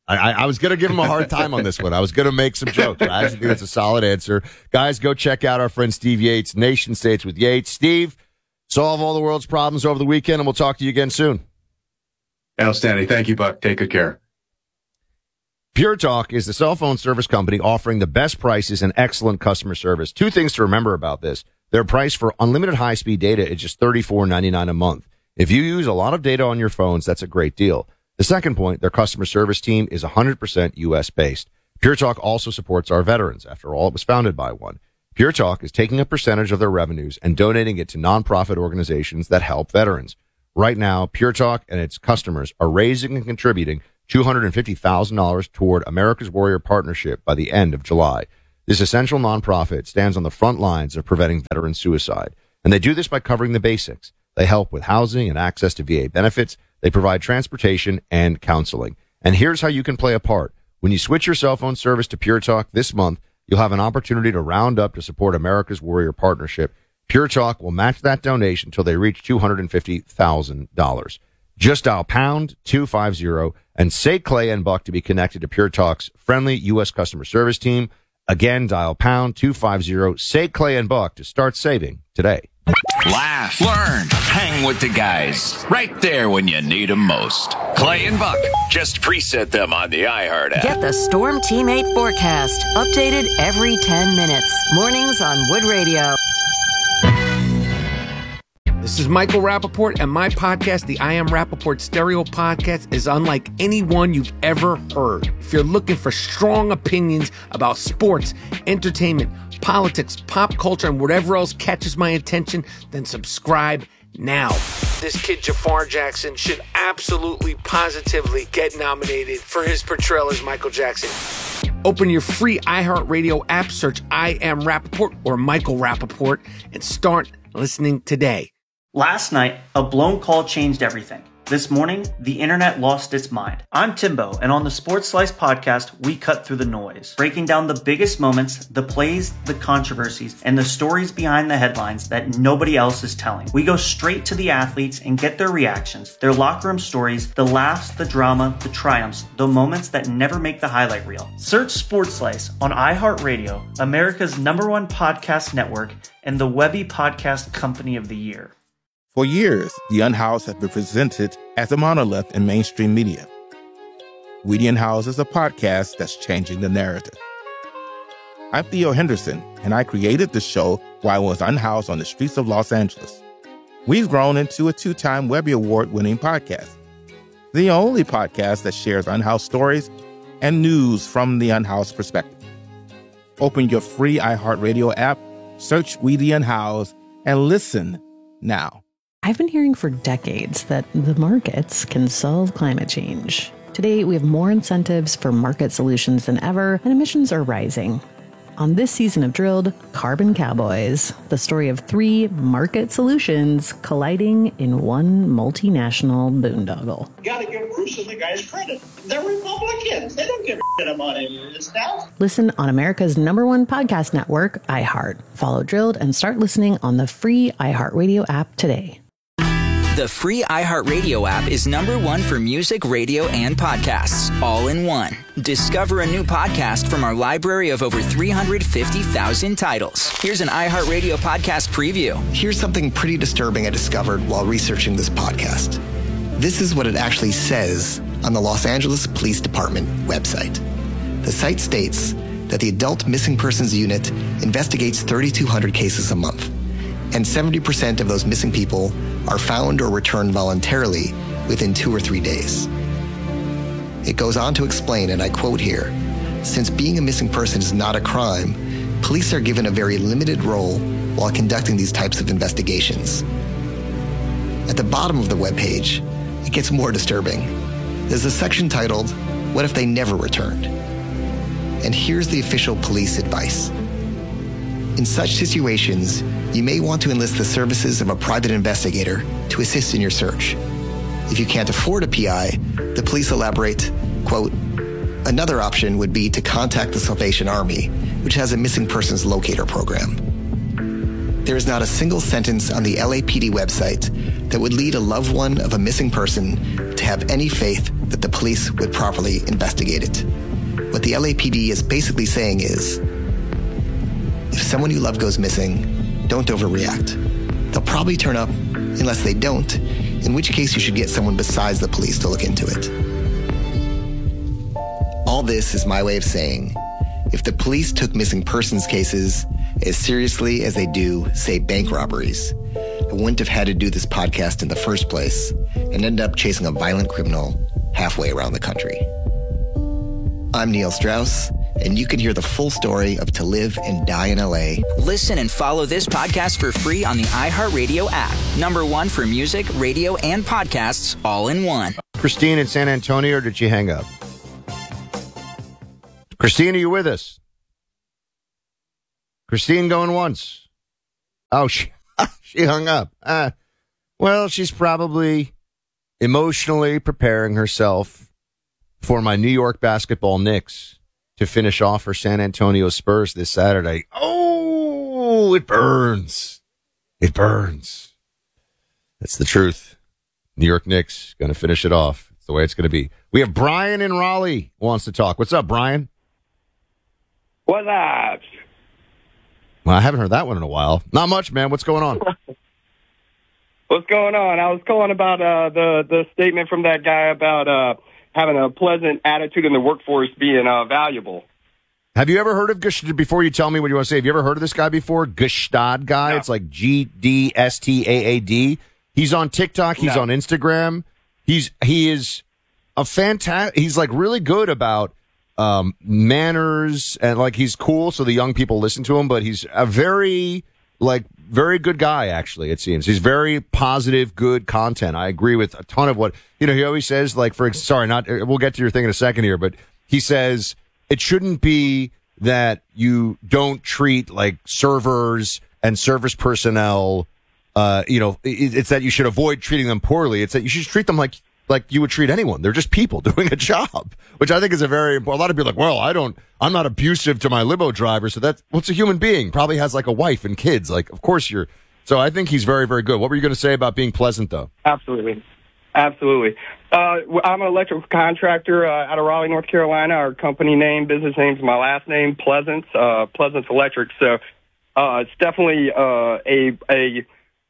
I, I was going to give him a hard time on this one. I was going to make some jokes. I actually think it's a solid answer. Guys, go check out our friend Steve Yates, Nation States with Yates. Steve, solve all the world's problems over the weekend, and we'll talk to you again soon. Outstanding. Thank you, Buck. Take good care. Pure Talk is the cell phone service company offering the best prices and excellent customer service. Two things to remember about this. Their price for unlimited high-speed data is just thirty-four ninety-nine a month. If you use a lot of data on your phones, that's a great deal. The second point, their customer service team is one hundred percent U S based. Pure Talk also supports our veterans. After all, it was founded by one. Pure Talk is taking a percentage of their revenues and donating it to nonprofit organizations that help veterans. Right now, Pure Talk and its customers are raising and contributing two hundred fifty thousand dollars toward America's Warrior Partnership by the end of July. This essential nonprofit stands on the front lines of preventing veteran suicide, and they do this by covering the basics. They help with housing and access to V A benefits. They provide transportation and counseling. And here's how you can play a part. When you switch your cell phone service to Pure Talk this month, you'll have an opportunity to round up to support America's Warrior Partnership. Pure Talk will match that donation until they reach two hundred fifty thousand dollars. Just dial pound two fifty and say Clay and Buck to be connected to Pure Talk's friendly U S customer service team. Again, dial pound two fifty, say Clay and Buck to start saving today. Laugh, learn, hang with the guys. Right there when you need them most. Clay and Buck. Just preset them on the iHeart app. Get the Storm Teammate forecast, updated every ten minutes. Mornings on Wood Radio. This is Michael Rappaport, and my podcast, the I Am Rappaport Stereo Podcast, is unlike any one you've ever heard. If you're looking for strong opinions about sports, entertainment, politics, pop culture, and whatever else catches my attention, then subscribe now. This kid, Jafar Jackson, should absolutely, positively get nominated for his portrayal as Michael Jackson. Open your free iHeartRadio app, search I Am Rappaport or Michael Rappaport, and start listening today. Last night, a blown call changed everything. This morning, the internet lost its mind. I'm Timbo, and on the Sports Slice podcast, we cut through the noise, breaking down the biggest moments, the plays, the controversies, and the stories behind the headlines that nobody else is telling. We go straight to the athletes and get their reactions, their locker room stories, the laughs, the drama, the triumphs, the moments that never make the highlight reel. Search Sports Slice on iHeartRadio, America's number one podcast network, and the Webby Podcast Company of the Year. For years, The Unhoused has been presented as a monolith in mainstream media. We The Unhoused is a podcast that's changing the narrative. I'm Theo Henderson, and I created the show while I was unhoused on the streets of Los Angeles. We've grown into a two-time Webby Award-winning podcast, the only podcast that shares unhoused stories and news from the unhoused perspective. Open your free iHeartRadio app, search We The Unhoused, and listen now. I've been hearing for decades that the markets can solve climate change. Today, we have more incentives for market solutions than ever, and emissions are rising. On this season of Drilled, Carbon Cowboys, the story of three market solutions colliding in one multinational boondoggle. You gotta give Bruce and the guys credit. They're Republicans. They don't give a shit about any of this stuff. Listen on America's number one podcast network, iHeart. Follow Drilled and start listening on the free iHeartRadio app today. The free iHeartRadio app is number one for music, radio, and podcasts, all in one. Discover a new podcast from our library of over three hundred fifty thousand titles. Here's an iHeartRadio podcast preview. Here's something pretty disturbing I discovered while researching this podcast. This is what it actually says on the Los Angeles Police Department website. The site states that the Adult Missing Persons Unit investigates thirty-two hundred cases a month, and seventy percent of those missing people are found or returned voluntarily within two or three days. It goes on to explain, and I quote here, since being a missing person is not a crime, police are given a very limited role while conducting these types of investigations. At the bottom of the webpage, it gets more disturbing. There's a section titled, What If They Never Returned? And here's the official police advice. In such situations, you may want to enlist the services of a private investigator to assist in your search. If you can't afford a P I, the police elaborate, quote, another option would be to contact the Salvation Army, which has a missing persons locator program. There is not a single sentence on the L A P D website that would lead a loved one of a missing person to have any faith that the police would properly investigate it. What the L A P D is basically saying is, if someone you love goes missing, don't overreact. They'll probably turn up unless they don't, in which case you should get someone besides the police to look into it. All this is my way of saying, if the police took missing persons cases as seriously as they do, say, bank robberies, I wouldn't have had to do this podcast in the first place and end up chasing a violent criminal halfway around the country. I'm Neil Strauss, and you can hear the full story of To Live and Die in L A. Listen and follow this podcast for free on the iHeartRadio app. Number one for music, radio, and podcasts all in one. Christine in San Antonio, or did she hang up? Christine, are you with us? Christine going once. Oh, she, she hung up. Uh, well, she's probably emotionally preparing herself for my New York basketball Knicks to finish off her San Antonio Spurs this Saturday. Oh, it burns. It burns. That's the truth. New York Knicks going to finish it off. It's the way it's going to be. We have Brian in Raleigh who wants to talk. What's up, Brian? What's up? Well, I haven't heard that one in a while. Not much, man. What's going on? What's going on? I was calling about uh, the, the statement from that guy about uh, having a pleasant attitude in the workforce being uh, valuable. Have you ever heard of Gush? Before you tell me what you want to say, have you ever heard of this guy before? Gstaad guy? No. It's like G D S T A A D. He's on TikTok. He's no. on Instagram. He's He is a fantastic... He's like really good about... Um, manners, and like he's cool, so the young people listen to him, but he's a very, like, very good guy, actually, it seems. He's very positive, good content. I agree with a ton of what, you know, he always says, like, for, sorry, not, we'll get to your thing in a second here, but he says it shouldn't be that you don't treat, like, servers and service personnel, uh, you know, it, it's that you should avoid treating them poorly. It's that you should treat them like, like you would treat anyone. They're just people doing a job, which I think is a very important. A lot of people are like, well, I don't, I'm not abusive to my limo driver. So that's, what's a human being? Probably has like a wife and kids. Like, of course you're, so I think he's very, very good. What were you going to say about being pleasant though? Absolutely. Absolutely. Uh, I'm an electrical contractor uh, out of Raleigh, North Carolina. Our company name, business name is my last name, Pleasance, uh, Pleasance Electric. So, uh, it's definitely, uh, a, a,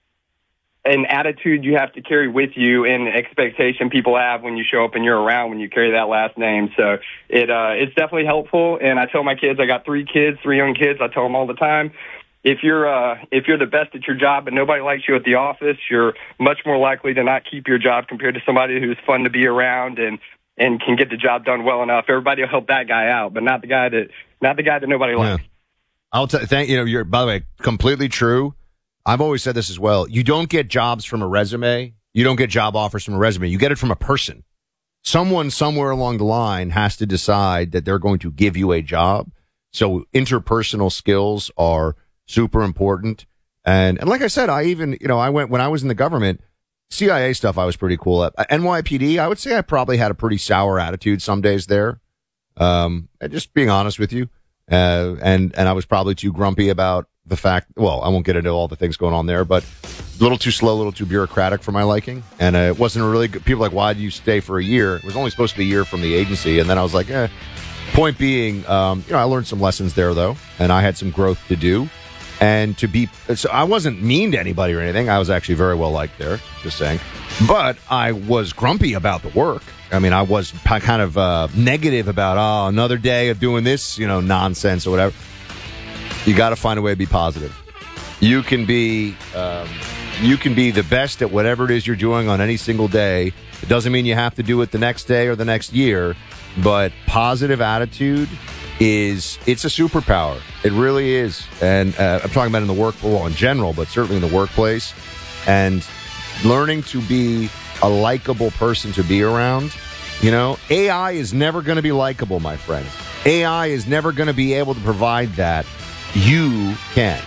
an attitude you have to carry with you and expectation people have when you show up and you're around when you carry that last name. So it uh, it's definitely helpful. And I tell my kids, I got three kids, three young kids. I tell them all the time, if you're uh, if you're the best at your job but nobody likes you at the office, you're much more likely to not keep your job compared to somebody who's fun to be around and and can get the job done well enough. Everybody will help that guy out, but not the guy that not the guy that nobody yeah. likes. I'll t- thank you. Know, you're by the way completely true. I've always said this as well. You don't get jobs from a resume. You don't get job offers from a resume. You get it from a person. Someone somewhere along the line has to decide that they're going to give you a job. So interpersonal skills are super important. And, and like I said, I even, you know, I went, when I was in the government, C I A stuff I was pretty cool at. N Y P D, I would say I probably had a pretty sour attitude some days there. Um, just being honest with you. Uh, and, and I was probably too grumpy about the fact, well, I won't get into all the things going on there, but a little too slow, a little too bureaucratic for my liking. And uh, it wasn't really good. People were like, why did you stay for a year? It was only supposed to be a year from the agency. And then I was like, eh. Point being, um, you know, I learned some lessons there, though, and I had some growth to do. And to be, so I wasn't mean to anybody or anything. I was actually very well liked there, just saying. But I was grumpy about the work. I mean, I was kind of uh, negative about, oh, another day of doing this, you know, nonsense or whatever. You got to find a way to be positive. You can be, um, you can be the best at whatever it is you're doing on any single day. It doesn't mean you have to do it the next day or the next year, but positive attitude is, it's a superpower. It really is. And uh, I'm talking about in the work, well, in general, but certainly in the workplace. And learning to be a likable person to be around. You know, A I is never going to be likable, my friends. A I is never going to be able to provide that. You can.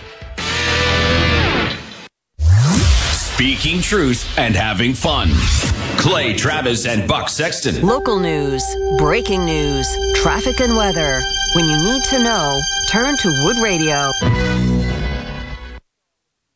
Speaking truth and having fun. Clay Travis and Buck Sexton. Local news, breaking news, traffic and weather. When you need to know, turn to Wood Radio.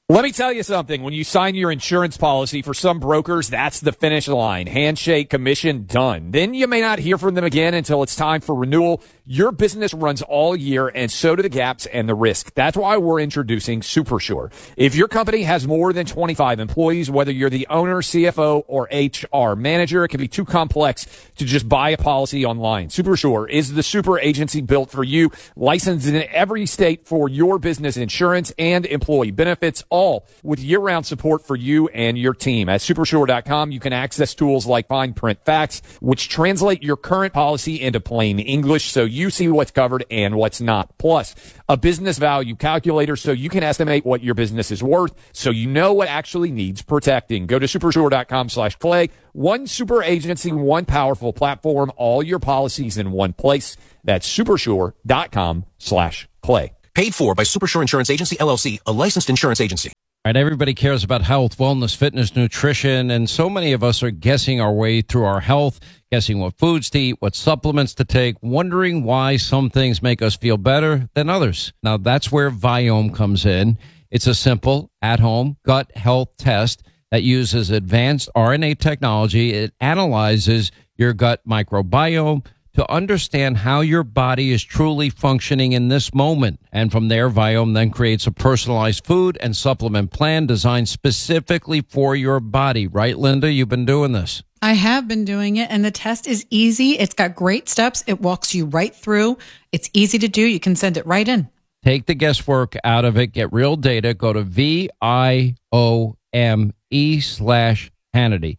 Let me tell you something. When you sign your insurance policy, for some brokers, that's the finish line. Handshake, commission, done. Then you may not hear from them again until it's time for renewal. Your business runs all year, and so do the gaps and the risk. That's why we're introducing SuperSure. If your company has more than twenty-five employees, whether you're the owner, C F O, or H R manager, it can be too complex to just buy a policy online. SuperSure is the super agency built for you, licensed in every state for your business insurance and employee benefits, all with year-round support for you and your team. At supersure dot com, you can access tools like fine print facts, which translate your current policy into plain English so you see what's covered and what's not. Plus, a business value calculator so you can estimate what your business is worth so you know what actually needs protecting. Go to supersure dot com slash clay. One super agency, one powerful platform, all your policies in one place. That's supersure dot com slash clay. Paid for by Supersure Insurance Agency, L L C, a licensed insurance agency. All right, everybody cares about health, wellness, fitness, nutrition, and so many of us are guessing our way through our health, guessing what foods to eat, what supplements to take, wondering why some things make us feel better than others. Now, that's where Viome comes in. It's a simple, at-home gut health test that uses advanced R N A technology. It analyzes your gut microbiome to understand how your body is truly functioning in this moment. And from there, Viome then creates a personalized food and supplement plan designed specifically for your body. Right, Linda? You've been doing this. I have been doing it, and the test is easy. It's got great steps. It walks you right through. It's easy to do. You can send it right in. Take the guesswork out of it. Get real data. Go to V I O M E slash Hannity.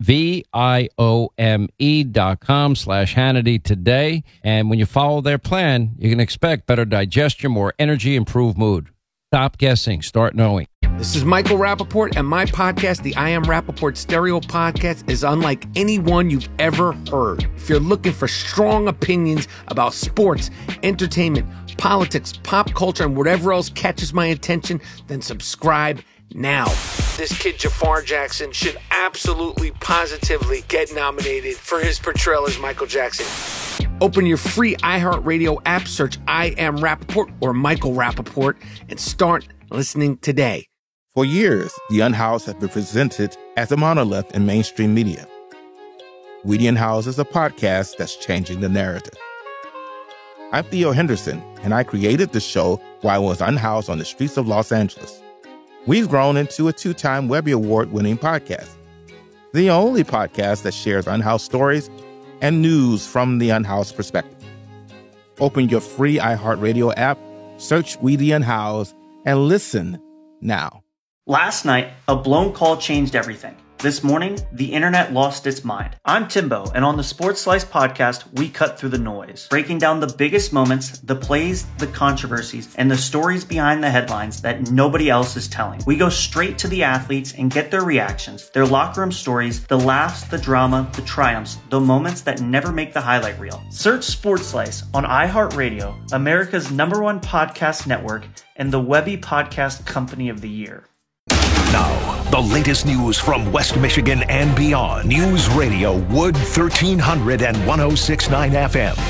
V-I-O-M-E dot com slash Hannity today. And when you follow their plan, you can expect better digestion, more energy, improved mood. Stop guessing. Start knowing. This is Michael Rappaport, and my podcast, the I Am Rappaport Stereo Podcast, is unlike anyone you've ever heard. If you're looking for strong opinions about sports, entertainment, politics, pop culture, and whatever else catches my attention, then subscribe now. This kid Jafar Jackson should absolutely, positively get nominated for his portrayal as Michael Jackson. Open your free iHeartRadio app, search I Am Rappaport or Michael Rappaport, and start listening today. For years, The Unhoused has been presented as a monolith in mainstream media. We the Unhoused is a podcast that's changing the narrative. I'm Theo Henderson, and I created the show while I was unhoused on the streets of Los Angeles. We've grown into a two-time Webby Award-winning podcast, the only podcast that shares unhoused stories and news from the unhoused perspective. Open your free iHeartRadio app, search We the Unhoused, and listen now. Last night, a blown call changed everything. This morning, the internet lost its mind. I'm Timbo, and on the Sports Slice podcast, we cut through the noise, breaking down the biggest moments, the plays, the controversies, and the stories behind the headlines that nobody else is telling. We go straight to the athletes and get their reactions, their locker room stories, the laughs, the drama, the triumphs, the moments that never make the highlight reel. Search Sports Slice on iHeartRadio, America's number one podcast network, and the Webby Podcast Company of the Year. Now, the latest news from West Michigan and beyond. News Radio Wood thirteen hundred and one oh six point nine F M.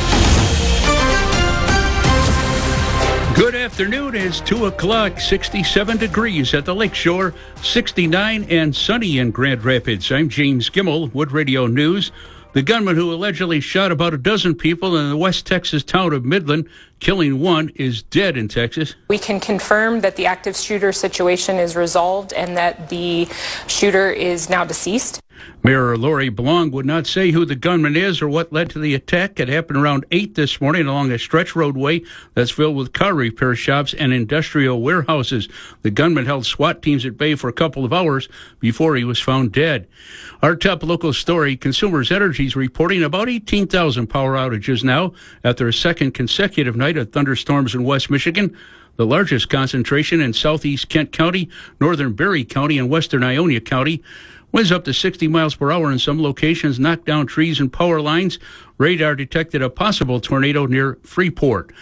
Good afternoon. It's two o'clock, sixty-seven degrees at the Lakeshore, sixty-nine and sunny in Grand Rapids. I'm James Gimmel, Wood Radio News. The gunman who allegedly shot about a dozen people in the West Texas town of Midland, killing one, is dead in Texas. We can confirm that the active shooter situation is resolved and that the shooter is now deceased. Mayor Lori Belong would not say who the gunman is or what led to the attack. It happened around eight this morning along a stretch roadway that's filled with car repair shops and industrial warehouses. The gunman held SWAT teams at bay for a couple of hours before he was found dead. Our top local story, Consumers Energy is reporting about eighteen thousand power outages now after a second consecutive night of thunderstorms in West Michigan. The largest concentration in southeast Kent County, northern Berry County, and western Ionia County. Winds up to sixty miles per hour in some locations, knocked down trees and power lines. Radar detected a possible tornado near Freeport.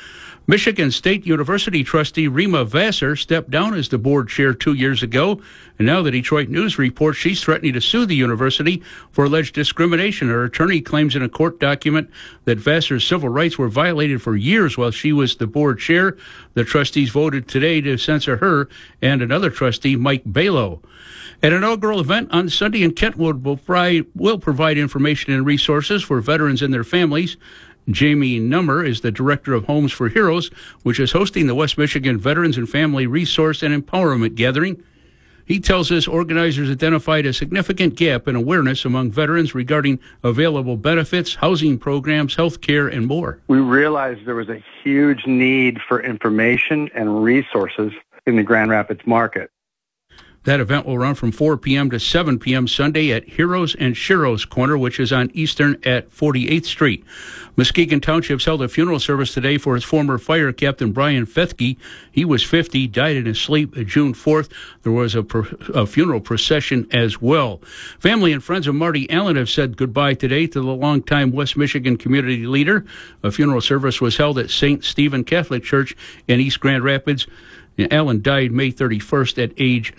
Michigan State University trustee Rima Vassar stepped down as the board chair two years ago, and now the Detroit News reports she's threatening to sue the university for alleged discrimination. Her attorney claims in a court document that Vassar's civil rights were violated for years while she was the board chair. The trustees voted today to censor her and another trustee, Mike Balo. An inaugural event on Sunday in Kentwood will, pri- will provide information and resources for veterans and their families. Jamie Nummer is the director of Homes for Heroes, which is hosting the West Michigan Veterans and Family Resource and Empowerment Gathering. He tells us organizers identified a significant gap in awareness among veterans regarding available benefits, housing programs, health care, and more. We realized there was a huge need for information and resources in the Grand Rapids market. That event will run from four p.m. to seven p.m. Sunday at Heroes and Sheroes Corner, which is on Eastern at forty-eighth Street. Muskegon Township's held a funeral service today for its former fire captain, Brian Fethke. He was fifty, died in his sleep June fourth. There was a, pro- a funeral procession as well. Family and friends of Marty Allen have said goodbye today to the longtime West Michigan community leader. A funeral service was held at Saint Stephen Catholic Church in East Grand Rapids. Allen died May thirty-first at age